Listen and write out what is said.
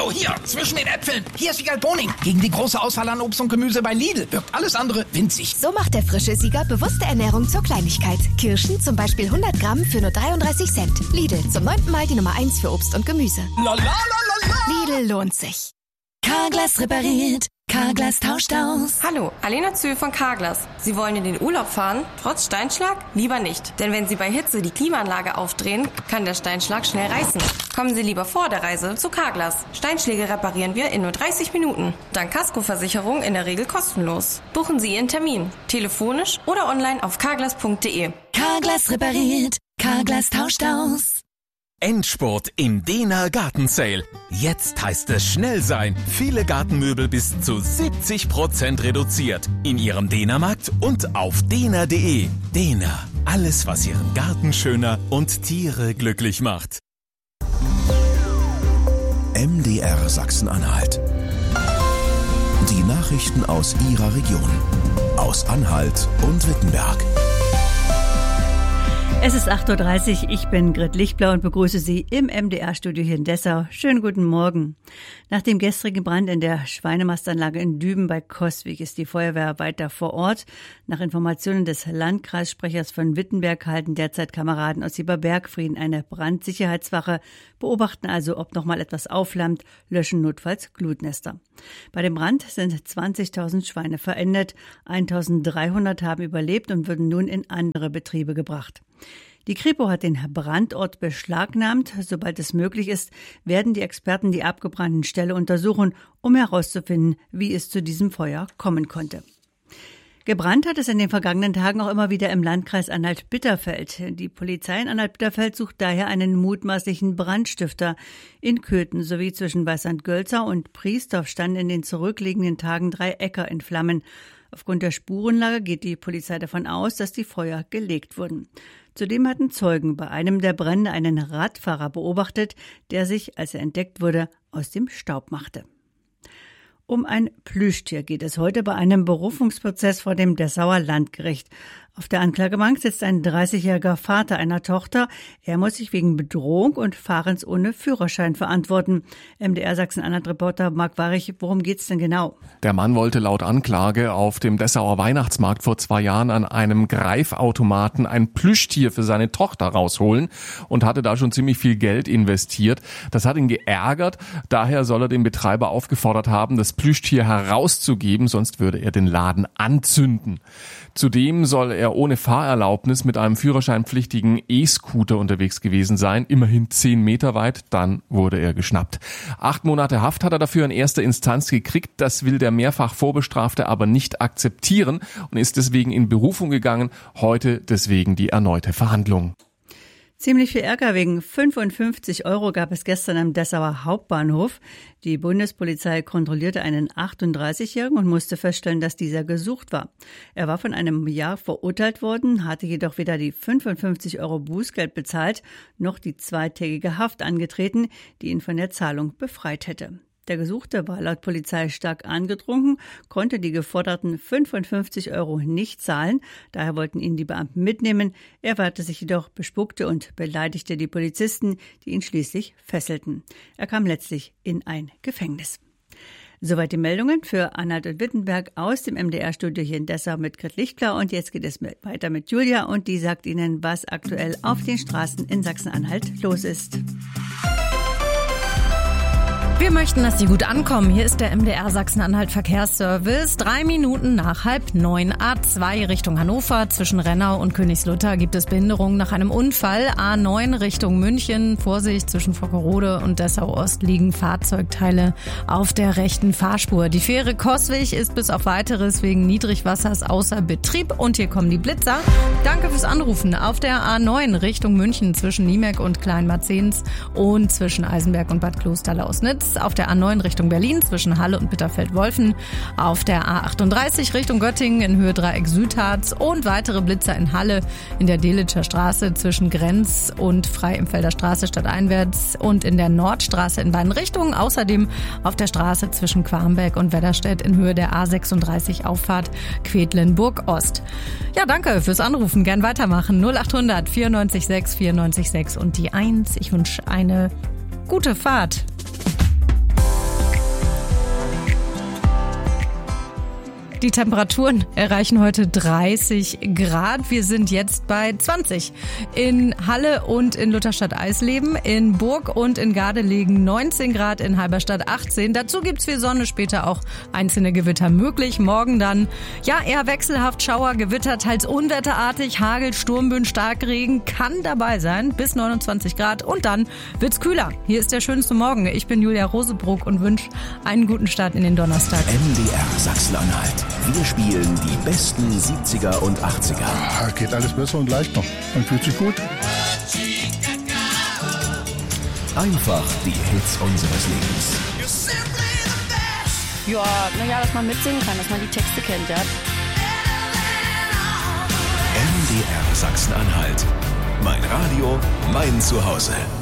Oh, hier, zwischen den Äpfeln. Hier ist Siegal Boning. Gegen die große Auswahl an Obst und Gemüse bei Lidl wirkt alles andere winzig. So macht der frische Sieger bewusste Ernährung zur Kleinigkeit. Kirschen zum Beispiel 100 Gramm für nur 33 Cent. Lidl, zum 9. Mal die Nummer 1 für Obst und Gemüse. La, la, la, la, la. Lidl lohnt sich. Carglass repariert. Carglass tauscht aus. Hallo, Alena Zühl von Carglass. Sie wollen in den Urlaub fahren, trotz Steinschlag? Lieber nicht. Denn wenn Sie bei Hitze die Klimaanlage aufdrehen, kann der Steinschlag schnell reißen. Kommen Sie lieber vor der Reise zu Carglass. Steinschläge reparieren wir in nur 30 Minuten. Dank Kaskoversicherung in der Regel kostenlos. Buchen Sie Ihren Termin. Telefonisch oder online auf carglass.de. Carglass repariert. Carglass tauscht aus. Endspurt im Dehner Gartensale. Jetzt heißt es schnell sein. Viele Gartenmöbel bis zu 70% reduziert. In Ihrem Dehnermarkt und auf dehner.de. Dehner. Alles, was Ihren Garten schöner und Tiere glücklich macht. MDR Sachsen-Anhalt. Die Nachrichten aus Ihrer Region. Aus Anhalt und Wittenberg. Es ist 8.30 Uhr, ich bin Grit Lichtblau und begrüße Sie im MDR-Studio hier in Dessau. Schönen guten Morgen. Nach dem gestrigen Brand in der Schweinemastanlage in Düben bei Coswig ist die Feuerwehr weiter vor Ort. Nach Informationen des Landkreissprechers von Wittenberg halten derzeit Kameraden aus Sieberbergfrieden eine Brandsicherheitswache, beobachten also, ob noch mal etwas aufflammt, löschen notfalls Glutnester. Bei dem Brand sind 20.000 Schweine verendet, 1.300 haben überlebt und wurden nun in andere Betriebe gebracht. Die Kripo hat den Brandort beschlagnahmt. Sobald es möglich ist, werden die Experten die abgebrannten Ställe untersuchen, um herauszufinden, wie es zu diesem Feuer kommen konnte. Gebrannt hat es in den vergangenen Tagen auch immer wieder im Landkreis Anhalt-Bitterfeld. Die Polizei in Anhalt-Bitterfeld sucht daher einen mutmaßlichen Brandstifter. In Köthen sowie zwischen Weißand-Gölzau und Priestorf standen in den zurückliegenden Tagen 3 Äcker in Flammen. Aufgrund der Spurenlage geht die Polizei davon aus, dass die Feuer gelegt wurden. Zudem hatten Zeugen bei einem der Brände einen Radfahrer beobachtet, der sich, als er entdeckt wurde, aus dem Staub machte. Um ein Plüschtier geht es heute bei einem Berufungsprozess vor dem Dessauer Landgericht. Auf der Anklagebank sitzt ein 30-jähriger Vater einer Tochter. Er muss sich wegen Bedrohung und Fahrens ohne Führerschein verantworten. MDR Sachsen-Anhalt-Reporter Marc Warich, worum geht's denn genau? Der Mann wollte laut Anklage auf dem Dessauer Weihnachtsmarkt vor 2 Jahren an einem Greifautomaten ein Plüschtier für seine Tochter rausholen und hatte da schon ziemlich viel Geld investiert. Das hat ihn geärgert. Daher soll er den Betreiber aufgefordert haben, das Plüschtier herauszugeben, sonst würde er den Laden anzünden. Zudem soll er ohne Fahrerlaubnis mit einem führerscheinpflichtigen E-Scooter unterwegs gewesen sein, immerhin 10 Meter weit, dann wurde er geschnappt. 8 Monate Haft hat er dafür in erster Instanz gekriegt, das will der mehrfach Vorbestrafte aber nicht akzeptieren und ist deswegen in Berufung gegangen, heute deswegen die erneute Verhandlung. Ziemlich viel Ärger wegen 55 € gab es gestern am Dessauer Hauptbahnhof. Die Bundespolizei kontrollierte einen 38-Jährigen und musste feststellen, dass dieser gesucht war. Er war von einem Jahr verurteilt worden, hatte jedoch weder die 55 € Bußgeld bezahlt, noch die 2-tägige Haft angetreten, die ihn von der Zahlung befreit hätte. Der Gesuchte war laut Polizei stark angetrunken, konnte die geforderten 55 € nicht zahlen. Daher wollten ihn die Beamten mitnehmen. Er wehrte sich jedoch, bespuckte und beleidigte die Polizisten, die ihn schließlich fesselten. Er kam letztlich in ein Gefängnis. Soweit die Meldungen für Anhalt und Wittenberg aus dem MDR-Studio hier in Dessau mit Grit Lichtblau. Und jetzt geht es weiter mit Julia und die sagt Ihnen, was aktuell auf den Straßen in Sachsen-Anhalt los ist. Wir möchten, dass Sie gut ankommen. Hier ist der MDR Sachsen-Anhalt Verkehrsservice. 3 Minuten nach 8:30 A2 Richtung Hannover. Zwischen Rennau und Königslutter gibt es Behinderungen nach einem Unfall. A9 Richtung München. Vorsicht, zwischen Vockerode und Dessau-Ost liegen Fahrzeugteile auf der rechten Fahrspur. Die Fähre Coswig ist bis auf Weiteres wegen Niedrigwassers außer Betrieb. Und hier kommen die Blitzer. Danke fürs Anrufen. Auf der A9 Richtung München zwischen Niemek und Kleinmarzens und zwischen Eisenberg und Bad Klosterlausnitz. Auf der A9 Richtung Berlin zwischen Halle und Bitterfeld-Wolfen. Auf der A38 Richtung Göttingen in Höhe Dreieck Südharz und weitere Blitzer in Halle in der Delitscher Straße zwischen Grenz und Freiempfelder Straße stadteinwärts und in der Nordstraße in beiden Richtungen. Außerdem auf der Straße zwischen Quarmberg und Wedderstedt in Höhe der A36 Auffahrt Quedlinburg-Ost. Ja, danke fürs Anrufen. Gern weitermachen. 0800 94 6 94 6 und die 1. Ich wünsche eine gute Fahrt. Die Temperaturen erreichen heute 30 Grad. Wir sind jetzt bei 20. In Halle und in Lutherstadt-Eisleben, in Burg und in Gardelegen 19 Grad, in Halberstadt 18. Dazu gibt's viel Sonne, später auch einzelne Gewitter möglich. Morgen dann, ja, eher wechselhaft, Schauer, Gewitter, teils unwetterartig, Hagel, Sturmböen, Starkregen kann dabei sein, bis 29 Grad. Und dann wird's kühler. Hier ist der schönste Morgen. Ich bin Julia Rosebruck und wünsche einen guten Start in den Donnerstag. MDR Sachsen-Anhalt. Wir spielen die besten 70er und 80er. Geht alles besser und leichter. Man fühlt sich gut. Einfach die Hits unseres Lebens. Ja, naja, dass man mitsingen kann, dass man die Texte kennt, ja. MDR Sachsen-Anhalt. Mein Radio, mein Zuhause.